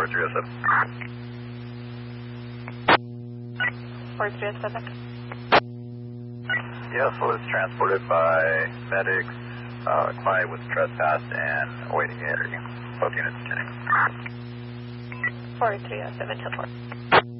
4307. 4307. Yeah, so it's transported by medics. Client was trespassed and awaiting hearing. Both units attending. 4307 to 4.